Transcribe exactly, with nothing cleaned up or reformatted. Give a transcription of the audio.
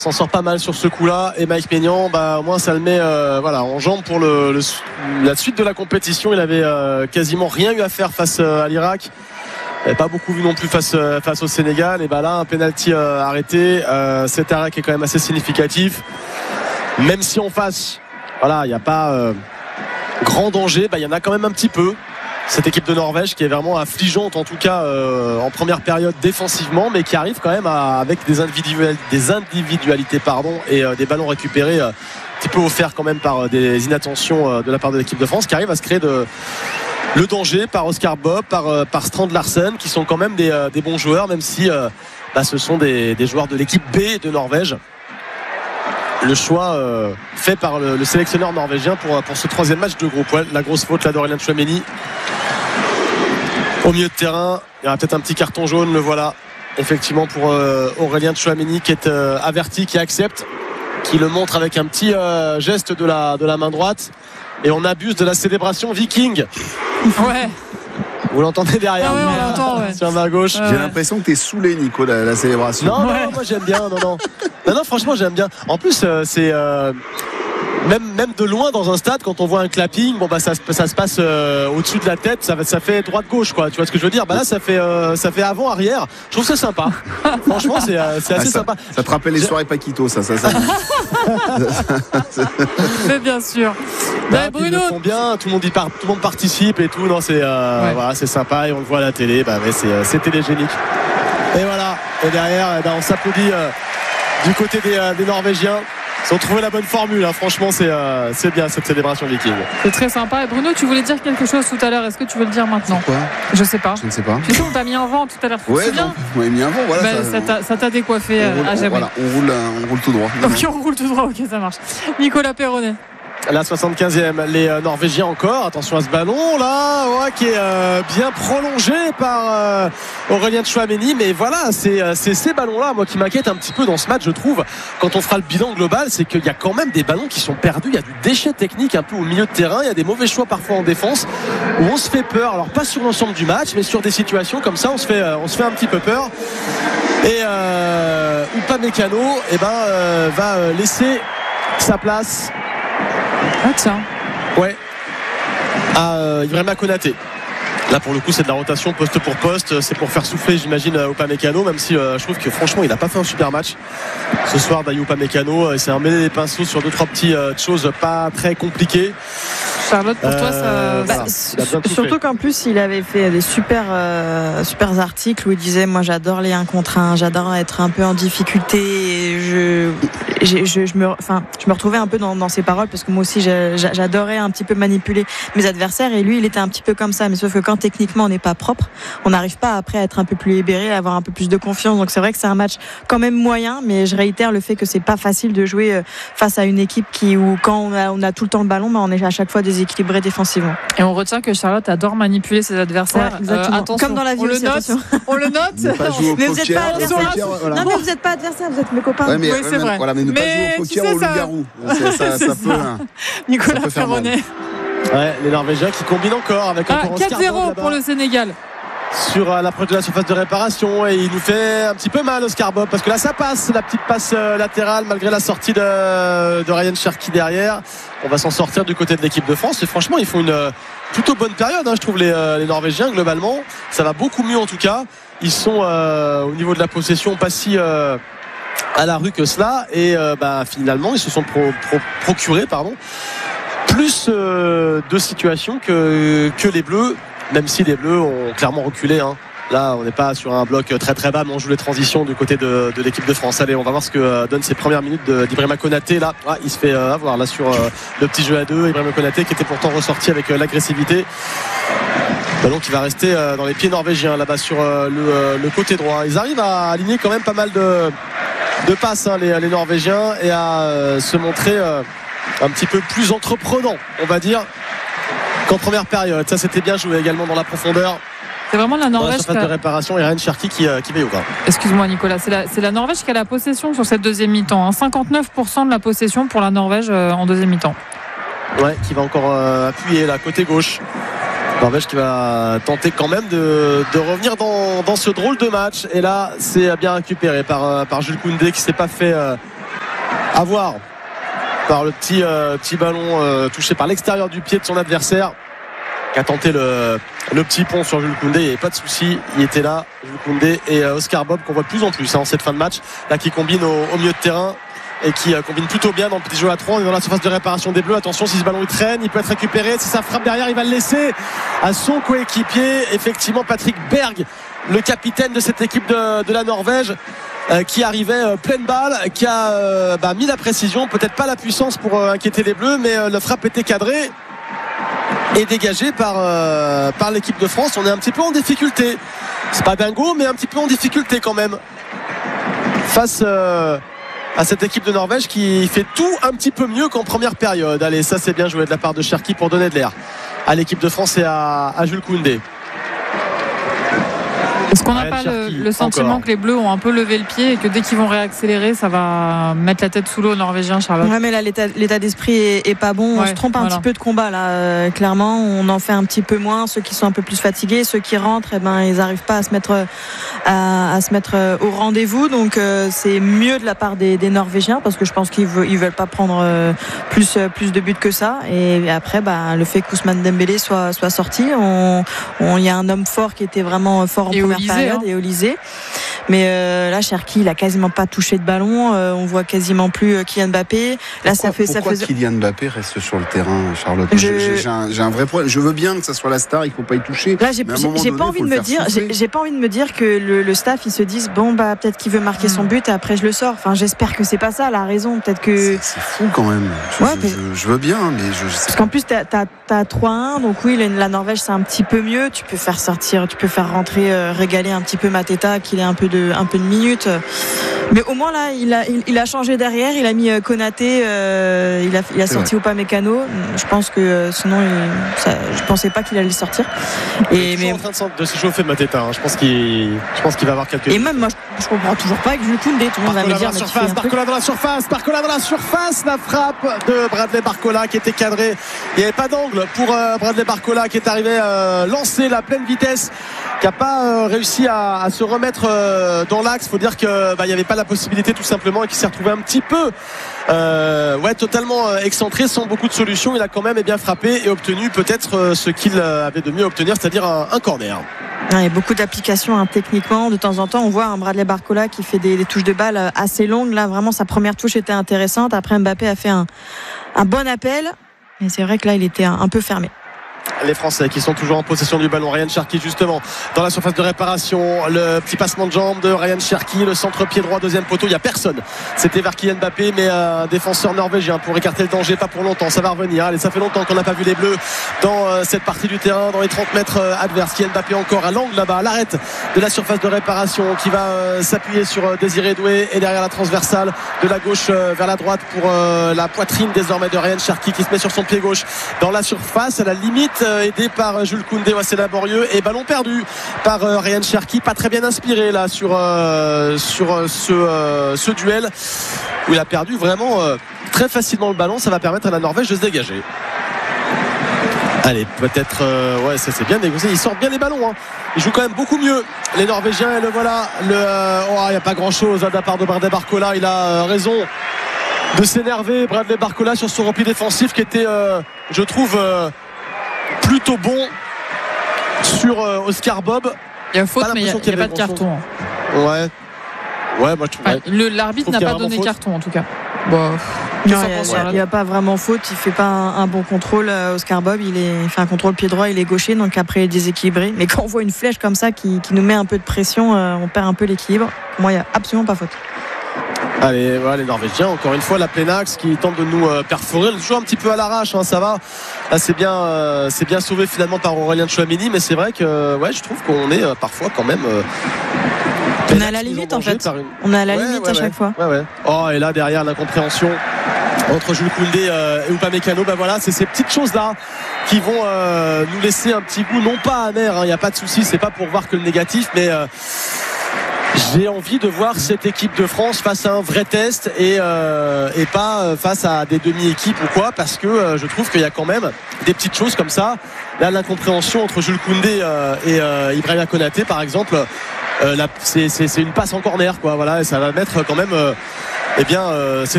s'en sort pas mal sur ce coup-là et Mike Maignan, bah, au moins ça le met euh, voilà, en jambe pour le, le, la suite de la compétition. Il avait euh, quasiment rien eu à faire face euh, à l'Irak. Il n'avait pas beaucoup vu non plus face, euh, face au Sénégal. Et bah là, un penalty euh, arrêté. Euh, cet arrêt qui est quand même assez significatif. Même si en face, voilà, il n'y a pas euh, grand danger, bah, il y en a quand même un petit peu. Cette équipe de Norvège qui est vraiment affligeante en tout cas euh, en première période défensivement, mais qui arrive quand même à, avec des, individual, des individualités pardon, et euh, des ballons récupérés euh, un petit peu offerts quand même par euh, des inattentions euh, de la part de l'équipe de France, qui arrive à se créer de, le danger par Oscar Bob, par, euh, par Strand Larsen, qui sont quand même des, euh, des bons joueurs, même si euh, bah, ce sont des, des joueurs de l'équipe B de Norvège. Le choix euh, fait par le, le sélectionneur norvégien pour, pour ce troisième match de groupe. Ouais, la grosse faute là d'Aurélien Tchouaméni au milieu de terrain. Il y aura peut-être un petit carton jaune, le voilà effectivement pour euh, Aurélien Tchouaméni qui est euh, averti, qui accepte, qui le montre avec un petit euh, geste de la, de la main droite, et on abuse de la célébration viking. Ouais. Vous l'entendez derrière, ah ouais, on l'entend, ouais. Sur ma gauche. J'ai l'impression que t'es saoulé, Nico, la, la célébration. Non, ouais. non, moi j'aime bien. Non, non. Non, non, franchement, j'aime bien. En plus, euh, c'est euh, même, même de loin dans un stade, quand on voit un clapping, bon bah ça, ça se passe euh, au-dessus de la tête, ça, ça fait droite-gauche, quoi. Tu vois ce que je veux dire? Bah là, ça fait, euh, ça fait avant-arrière. Je trouve ça sympa. Franchement, c'est, euh, c'est assez ah, ça, sympa. Ça te rappelle les soirées Paquito, ça, ça, ça. Mais bien sûr. Bah, bah, Bruno, ils le font bien, tout le monde y part, tout le monde participe et tout. Non, c'est, euh, ouais. Voilà, c'est sympa et on le voit à la télé. Bah, mais c'est, c'est télégénique. Et voilà. Et derrière, eh ben, on s'applaudit euh, du côté des, euh, des Norvégiens. Ils ont trouvé la bonne formule, hein. Franchement c'est, euh, c'est bien cette célébration viking. C'est très sympa. Et Bruno, tu voulais dire quelque chose tout à l'heure, est-ce que tu veux le dire maintenant? Quoi? Je sais pas. Je ne sais pas. Tu sais, on t'a mis un vent tout à l'heure. Tu te Ouais, souviens? vous m'avez mis un vent, voilà. Bah, ça, ça, t'a, ça t'a décoiffé on roule, à jamais. on, voilà, on, roule, on roule tout droit. Ok, on roule tout droit, ok, ça marche. Nicolas Perronnet. La soixante-quinzième, les euh, Norvégiens encore. Attention à ce ballon là, ouais, qui est euh, bien prolongé par euh, Aurélien Tchouaméni. Mais voilà, c'est, euh, c'est ces ballons-là, moi, qui m'inquiètent un petit peu dans ce match, je trouve. Quand on fera le bilan global, c'est qu'il y a quand même des ballons qui sont perdus. Il y a du déchet technique un peu au milieu de terrain. Il y a des mauvais choix parfois en défense où on se fait peur. Alors pas sur l'ensemble du match, mais sur des situations comme ça, on se fait, euh, on se fait un petit peu peur. Et euh, Upamecano, eh ben, euh, va euh, laisser sa place. Ah tiens. Ouais. À euh, Ibrahima Konaté. Là pour le coup c'est de la rotation poste pour poste. C'est pour faire souffler j'imagine Upamecano, même si euh, je trouve que franchement il n'a pas fait un super match ce soir Dayot Upamecano. C'est un mêlé des pinceaux sur deux trois petites euh, choses pas très compliquées. Charlotte, pour euh, toi ça... Bah, voilà. surtout qu'en plus il avait fait des super euh, super articles où il disait moi j'adore les un contre un, j'adore être un peu en difficulté et je, je, je, je, me, enfin, je me retrouvais un peu dans, dans ses paroles parce que moi aussi j'adorais un petit peu manipuler mes adversaires et lui il était un petit peu comme ça, mais sauf que quand techniquement on n'est pas propre, on n'arrive pas après à être un peu plus libéré, à avoir un peu plus de confiance. Donc c'est vrai que c'est un match quand même moyen, mais je réitère le fait que c'est pas facile de jouer face à une équipe qui, où quand on a, on a tout le temps le ballon, bah on est à chaque fois déséquilibré défensivement. Et on retient que Charlotte adore manipuler ses adversaires. Ouais, euh, attention, comme dans la vie on aussi, le note. Attention. On le note. Mais vous n'êtes pas adversaires. Voilà. Non mais vous n'êtes pas adversaires, vous êtes mes copains. Ouais, mais, oui, c'est ouais, vrai. Voilà, mais ne mais pas jouer au poker ou au loup-garou. Ça, ça, ça, ça peut. Hein, Nicolas Perronnet. Ouais, les Norvégiens qui combinent encore avec ah, encore quatre zéro pour le Sénégal. Sur euh, l'approche de la surface de réparation, et il nous fait un petit peu mal Oscar Bob parce que là ça passe, la petite passe euh, latérale malgré la sortie de, de Ryan Cherki derrière. On va s'en sortir du côté de l'équipe de France et franchement ils font une euh, plutôt bonne période, hein, je trouve les, euh, les Norvégiens globalement. Ça va beaucoup mieux en tout cas. Ils sont euh, au niveau de la possession pas si euh, à la rue que cela et euh, bah, finalement ils se sont pro, pro, procurés pardon, plus euh, de situations que, que les Bleus. Même si les Bleus ont clairement reculé, hein. Là on n'est pas sur un bloc très très bas, mais on joue les transitions du côté de, de l'équipe de France. Allez, on va voir ce que euh, donnent ces premières minutes de, d'Ibrahima Konaté. Là ah, il se fait euh, avoir là sur euh, le petit jeu à deux. Ibrahima Konaté qui était pourtant ressorti avec euh, l'agressivité, ballon qui va rester euh, dans les pieds norvégiens là-bas sur euh, le, euh, le côté droit. Ils arrivent à aligner quand même pas mal de, de passes, hein, les, les Norvégiens, et à euh, se montrer euh, un petit peu plus entreprenant on va dire qu'en première période. Ça c'était bien joué également dans la profondeur. C'est vraiment la Norvège. Dans la surface de réparation et Ryan Cherki qui, euh, qui veille au bas. Excuse-moi Nicolas, c'est la, c'est la Norvège qui a la possession sur cette deuxième mi-temps, hein. cinquante-neuf pour cent de la possession pour la Norvège euh, en deuxième mi-temps. Ouais, qui va encore euh, appuyer là côté gauche. Norvège qui va tenter quand même de, de revenir dans, dans ce drôle de match. Et là c'est bien récupéré par, par Jules Koundé qui s'est pas fait euh, À voir par le petit, euh, petit ballon euh, touché par l'extérieur du pied de son adversaire, qui a tenté le, le petit pont sur Jules Koundé. Il n'y avait pas de souci, il était là, Jules Koundé et euh, Oscar Bob, qu'on voit de plus en plus hein, en cette fin de match, là qui combine au, au milieu de terrain et qui euh, combine plutôt bien dans le petit jeu à trois. On est dans la surface de réparation des Bleus. Attention, si ce ballon il traîne, il peut être récupéré. Si ça frappe derrière, il va le laisser à son coéquipier. Effectivement, Patrick Berg, le capitaine de cette équipe de, de la Norvège, euh, qui arrivait euh, pleine balle, qui a euh, bah, mis la précision, peut-être pas la puissance pour euh, inquiéter les Bleus, mais euh, la frappe était cadrée et dégagée par, euh, par l'équipe de France. On est un petit peu en difficulté. C'est pas dingo, mais un petit peu en difficulté quand même. Face euh, à cette équipe de Norvège qui fait tout un petit peu mieux qu'en première période. Allez, ça c'est bien joué de la part de Cherki pour donner de l'air à l'équipe de France et à, à Jules Koundé. Est-ce qu'on n'a pas le, le sentiment encore que les Bleus ont un peu levé le pied et que dès qu'ils vont réaccélérer, ça va mettre la tête sous l'eau aux Norvégiens, Charlotte? Ouais, mais là, l'état, l'état d'esprit est, est pas bon. Ouais, on se trompe un voilà. petit peu de combat, là. Euh, clairement, on en fait un petit peu moins. Ceux qui sont un peu plus fatigués, ceux qui rentrent, eh ben, ils n'arrivent pas à se mettre, à, à se mettre au rendez-vous. Donc, euh, c'est mieux de la part des, des Norvégiens parce que je pense qu'ils veulent, ils veulent pas prendre euh, plus, plus de buts que ça. Et après, bah, le fait qu'Ousmane Dembélé soit, soit sorti, on, on, y a un homme fort qui était vraiment fort en et première période hein. et Olysée. Mais euh, là, Cherki, il a quasiment pas touché de ballon. Euh, on voit quasiment plus euh, Kylian Mbappé. Là, pourquoi, ça fait, pourquoi ça fait. Kylian Mbappé reste sur le terrain, Charlotte? Je... J'ai, j'ai, un, j'ai un vrai problème. Je veux bien que ça soit la star, il faut pas y toucher. Là, j'ai, j'ai, j'ai donné, pas envie de me dire, j'ai, j'ai pas envie de me dire que le, le staff, ils se disent bon bah peut-être qu'il veut marquer son but et après je le sors. Enfin, j'espère que c'est pas ça la raison. Peut-être que. C'est, c'est fou quand même. Je, ouais, je, je, je veux bien, mais je. je Parce qu'en plus, t'as, t'as, t'as trois un, donc oui, la Norvège c'est un petit peu mieux. Tu peux faire sortir, tu peux faire rentrer, euh, régaler un petit peu Mateta, qu'il ait un peu de, un peu de minutes. Mais au moins là, il a, il, il a changé derrière. Il a mis Konaté, euh, il a, il a sorti Upamecano. Je pense que euh, sinon, il, ça, je pensais pas qu'il allait le sortir. Et il est mais... en train de, de se chauffer Mateta. Hein. Je pense qu'il, je pense qu'il va avoir quelques. Et même moi, je, je comprends toujours pas avec Jules Koundé. Tout le monde va me dire. Surface, Barcola dans la surface, Barcola dans la surface. La frappe de Bradley Barcola qui était cadrée. Il n'y avait pas d'angle pour euh, Bradley Barcola qui est arrivé euh, lancer la pleine vitesse, qui n'a pas euh, réussi à, à se remettre euh, dans l'axe. Il faut dire qu'il bah, n'y avait pas la possibilité tout simplement et qu'il s'est retrouvé un petit peu euh, ouais, totalement euh, excentré sans beaucoup de solutions. Il a quand même eh bien frappé et obtenu peut-être euh, ce qu'il avait de mieux à obtenir, c'est-à-dire un, un corner. Il y a beaucoup d'applications hein, techniquement. De temps en temps, on voit un Bradley Barcola qui fait des, des touches de balle assez longues. Là, vraiment, sa première touche était intéressante. Après, Mbappé a fait un, un bon appel. Mais c'est vrai que là, il était un, un peu fermé. Les Français qui sont toujours en possession du ballon. Ryan Cherki justement dans la surface de réparation, le petit passement de jambe de Ryan Cherki, le centre pied droit deuxième poteau, il n'y a personne, c'était vers Kylian Mbappé, mais un défenseur norvégien pour écarter le danger, pas pour longtemps, ça va revenir. Allez, ça fait longtemps qu'on n'a pas vu les Bleus dans cette partie du terrain, dans les trente mètres adverses. Kylian Mbappé encore à l'angle là-bas, à l'arrêt de la surface de réparation, qui va s'appuyer sur Désiré Doué et derrière la transversale de la gauche vers la droite pour la poitrine désormais de Ryan Cherki qui se met sur son pied gauche dans la surface, à la limite aidé par Jules Koundé, ouais, c'est laborieux et ballon perdu par euh, Ryan Cherki, pas très bien inspiré là sur, euh, sur euh, ce, euh, ce duel où il a perdu vraiment euh, très facilement le ballon. Ça va permettre à la Norvège de se dégager. Allez, peut-être euh, ouais, ça c'est bien négocié, ils sortent bien les ballons hein. Ils jouent quand même beaucoup mieux les Norvégiens et le voilà le, euh, oh, il n'y a pas grand chose hein, de la part de Bradley Barcola. Il a euh, raison de s'énerver, Bradley Barcola, sur son repli défensif qui était euh, je trouve euh, plutôt bon sur euh, Oscar Bob. Il y a faute, mais il n'y a, a, a pas de carton. Ouais. Ouais, moi je trouve. Ouais, le, l'arbitre n'a pas donné faute. Carton en tout cas. Bon, il n'y a, a pas vraiment faute. Il fait pas un, un bon contrôle. Oscar Bob, il, est, il fait un contrôle pied droit, il est gaucher, donc après il est déséquilibré. Mais quand on voit une flèche comme ça qui, qui nous met un peu de pression, euh, on perd un peu l'équilibre. Pour moi, il n'y a absolument pas faute. Allez, voilà les Norvégiens, encore une fois la pleine axe qui tente de nous euh, perforer, toujours un petit peu à l'arrache, hein, ça va. Là c'est bien, euh, c'est bien sauvé finalement par Aurélien Tchouaméni, mais c'est vrai que ouais, je trouve qu'on est euh, parfois quand même. Euh, on est à la limite en fait. Une... On est à la ouais, limite ouais, à chaque ouais. fois. Ouais, ouais. Oh et là derrière l'incompréhension entre Jules Koundé euh, et Upamecano, ben voilà, c'est ces petites choses là qui vont euh, nous laisser un petit goût non pas amer. Il hein, n'y a pas de souci, c'est pas pour voir que le négatif, mais euh, j'ai envie de voir cette équipe de France face à un vrai test et, euh, et pas face à des demi-équipes ou quoi, parce que euh, je trouve qu'il y a quand même des petites choses comme ça. Là, l'incompréhension entre Jules Koundé euh, et euh, Ibrahima Konaté, par exemple, euh, là, c'est, c'est, c'est une passe en corner, quoi. Voilà, et ça va mettre quand même, euh, eh bien, euh, c'est